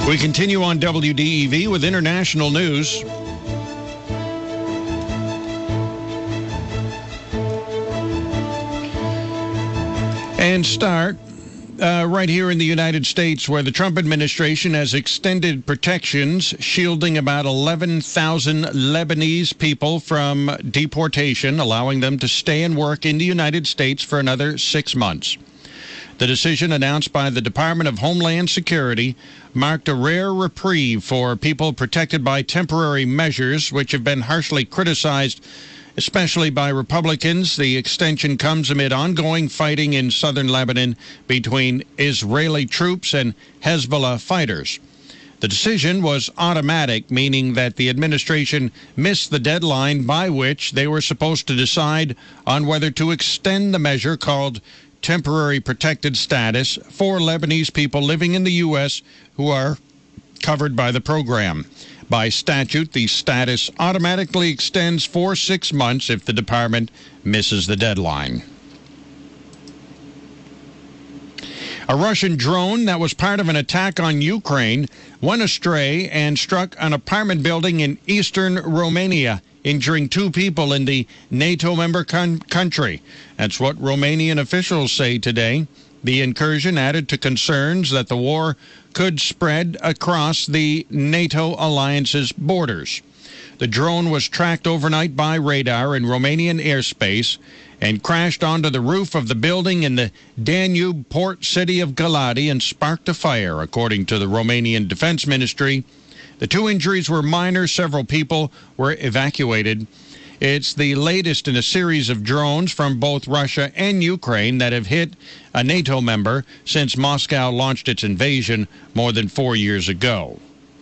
We continue on WDEV with international news. And start right here in the United States, where the Trump administration has extended protections shielding about 11,000 Lebanese people from deportation, allowing them to stay and work in the United States for another 6 months. The decision, announced by the Department of Homeland Security, marked a rare reprieve for people protected by temporary measures, which have been harshly criticized, especially by Republicans. The extension comes amid ongoing fighting in southern Lebanon between Israeli troops and Hezbollah fighters. The decision was automatic, meaning that the administration missed the deadline by which they were supposed to decide on whether to extend the measure called temporary protected status for Lebanese people living in the U.S. who are covered by the program. By statute, the status automatically extends for 6 months if the department misses the deadline. A Russian drone that was part of an attack on Ukraine went astray and struck an apartment building in eastern Romania, injuring 2 people in the NATO member country. That's what Romanian officials say today. The incursion added to concerns that the war could spread across the NATO alliance's borders. The drone was tracked overnight by radar in Romanian airspace and crashed onto the roof of the building in the Danube port city of Galati and sparked a fire, according to the Romanian Defense Ministry. The 2 injuries were minor. Several people were evacuated. It's the latest in a series of drones from both Russia and Ukraine that have hit a NATO member since Moscow launched its invasion more than 4 years ago.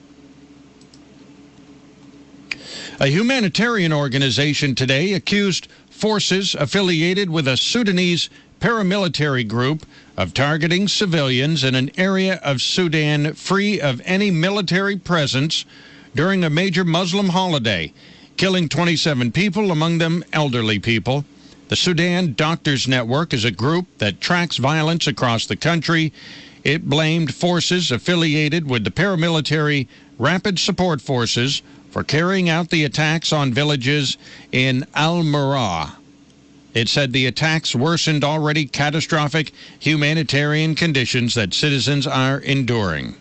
A humanitarian organization today accused forces affiliated with a Sudanese paramilitary group of targeting civilians in an area of Sudan free of any military presence during a major Muslim holiday, killing 27 people, among them elderly people. The Sudan Doctors Network is a group that tracks violence across the country. It blamed forces affiliated with the paramilitary Rapid Support Forces for carrying out the attacks on villages in Al-Murah. It said the attacks worsened already catastrophic humanitarian conditions that citizens are enduring.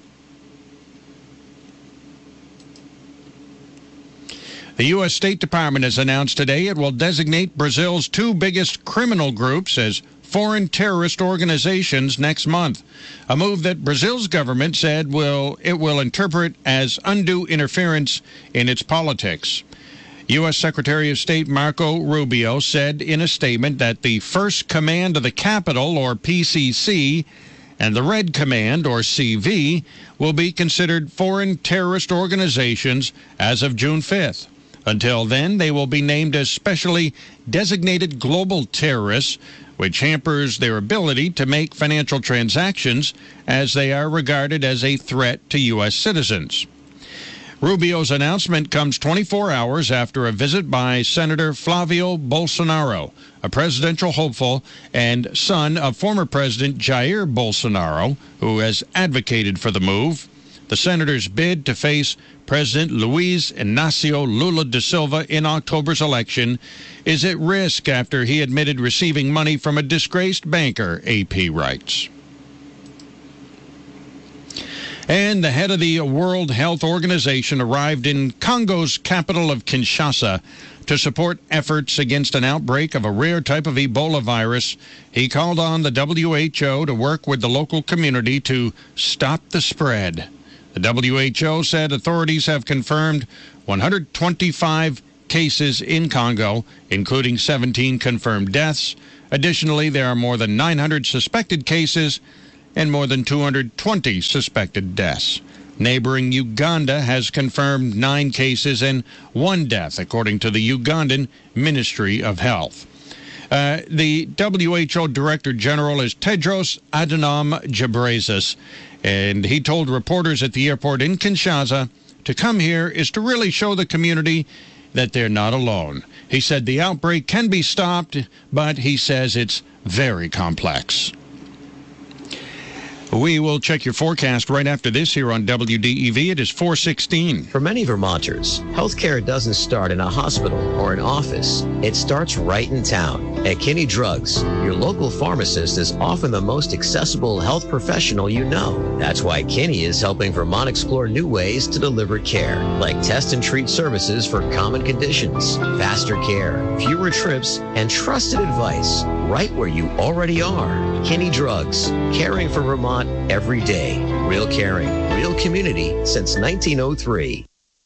The U.S. State Department has announced today it will designate Brazil's 2 biggest criminal groups as foreign terrorist organizations next month, a move that Brazil's government said it will interpret as undue interference in its politics. U.S. Secretary of State Marco Rubio said in a statement that the First Command of the Capital, or PCC, and the Red Command, or CV, will be considered foreign terrorist organizations as of June 5th. Until then, they will be named as specially designated global terrorists, which hampers their ability to make financial transactions as they are regarded as a threat to U.S. citizens. Rubio's announcement comes 24 hours after a visit by Senator Flavio Bolsonaro, a presidential hopeful and son of former President Jair Bolsonaro, who has advocated for the move. The senator's bid to face President Luiz Inácio Lula da Silva in October's election is at risk after he admitted receiving money from a disgraced banker, AP writes. And the head of the World Health Organization arrived in Congo's capital of Kinshasa to support efforts against an outbreak of a rare type of Ebola virus. He called on the WHO to work with the local community to stop the spread. The WHO said authorities have confirmed 125 cases in Congo, including 17 confirmed deaths. Additionally, there are more than 900 suspected cases and more than 220 suspected deaths. Neighboring Uganda has confirmed 9 cases and 1 death, according to the Ugandan Ministry of Health. The WHO Director General is Tedros Adhanom Ghebreyesus, and he told reporters at the airport in Kinshasa to come here is to really show the community that they're not alone. He said the outbreak can be stopped, but he says it's very complex. We will check your forecast right after this here on WDEV. It is 4:16. For many Vermonters, healthcare doesn't start in a hospital or an office. It starts right in town. At Kinney Drugs, your local pharmacist is often the most accessible health professional you know. That's why Kinney is helping Vermont explore new ways to deliver care, like test and treat services for common conditions, faster care, fewer trips, and trusted advice right where you already are. Kinney Drugs, caring for Vermont every day. Real caring, real community since 1903.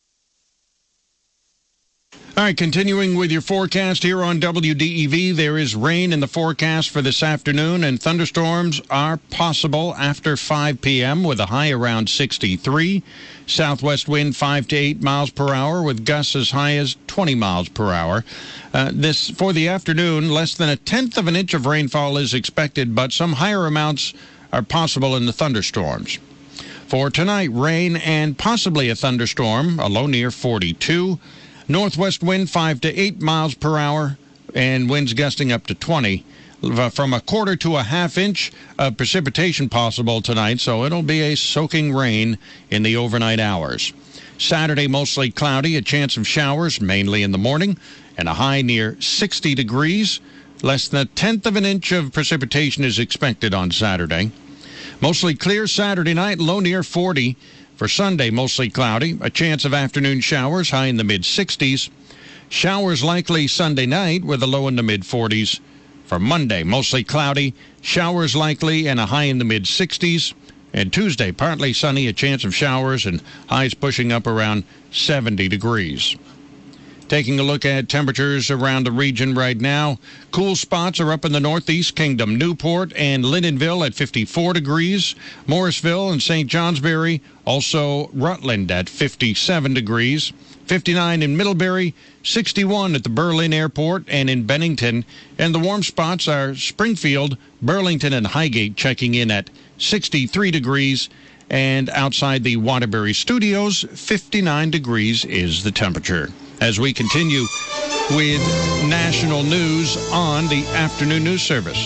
All right, continuing with your forecast here on WDEV, there is rain in the forecast for this afternoon, and thunderstorms are possible after 5 p.m. with a high around 63. Southwest wind 5 to 8 miles per hour with gusts as high as 20 miles per hour. This for the afternoon, less than 1/10 of an inch of rainfall is expected, but some higher amounts are possible in the thunderstorms. For tonight, rain and possibly a thunderstorm, a low near 42. Northwest wind 5 to 8 miles per hour and winds gusting up to 20. From a quarter to a half inch of precipitation possible tonight, so it'll be a soaking rain in the overnight hours. Saturday, mostly cloudy, a chance of showers, mainly in the morning, and a high near 60 degrees. Less than 1/10 of an inch of precipitation is expected on Saturday. Mostly clear Saturday night, low near 40. For Sunday, mostly cloudy, a chance of afternoon showers, high in the mid-60s. Showers likely Sunday night with a low in the mid-40s. For Monday, mostly cloudy, showers likely and a high in the mid-60s. And Tuesday, partly sunny, a chance of showers and highs pushing up around 70 degrees. Taking a look at temperatures around the region right now, cool spots are up in the Northeast Kingdom. Newport and Lyndonville at 54 degrees. Morrisville and St. Johnsbury, also Rutland at 57 degrees. 59 in Middlebury, 61 at the Berlin Airport and in Bennington. And the warm spots are Springfield, Burlington, and Highgate checking in at 63 degrees. And outside the Waterbury Studios, 59 degrees is the temperature. As we continue with national news on the afternoon news service.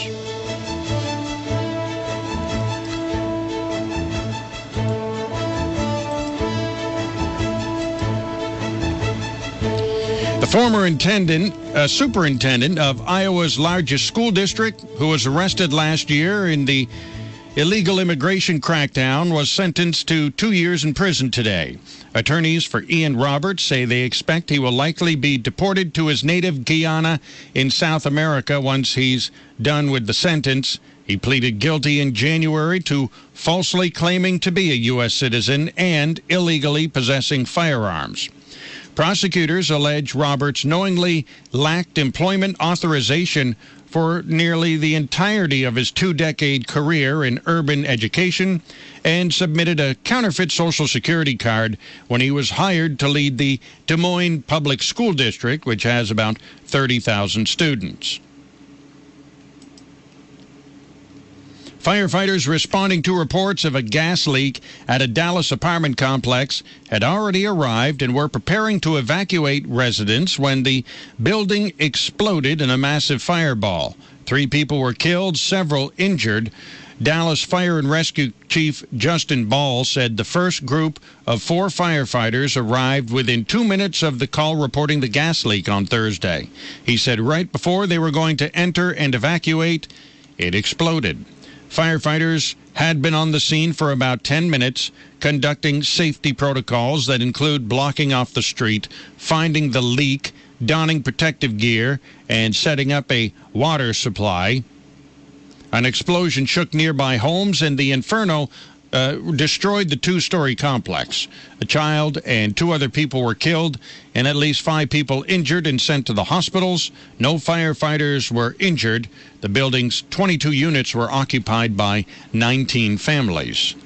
The former superintendent of Iowa's largest school district, who was arrested last year in the illegal immigration crackdown, was sentenced to 2 years in prison today. Attorneys for Ian Roberts say they expect he will likely be deported to his native Guyana in South America once he's done with the sentence. He pleaded guilty in January to falsely claiming to be a U.S. citizen and illegally possessing firearms. Prosecutors allege Roberts knowingly lacked employment authorization for nearly the entirety of his 2-decade career in urban education and submitted a counterfeit Social Security card when he was hired to lead the Des Moines Public School District, which has about 30,000 students. Firefighters responding to reports of a gas leak at a Dallas apartment complex had already arrived and were preparing to evacuate residents when the building exploded in a massive fireball. 3 people were killed, several injured. Dallas Fire and Rescue Chief Justin Ball said the first group of 4 firefighters arrived within 2 minutes of the call reporting the gas leak on Thursday. He said right before they were going to enter and evacuate, it exploded. Firefighters had been on the scene for about 10 minutes, conducting safety protocols that include blocking off the street, finding the leak, donning protective gear, and setting up a water supply. An explosion shook nearby homes, and the inferno destroyed the 2-story complex. A child and 2 other people were killed, and at least 5 people injured and sent to the hospitals. No firefighters were injured. The building's 22 units were occupied by 19 families.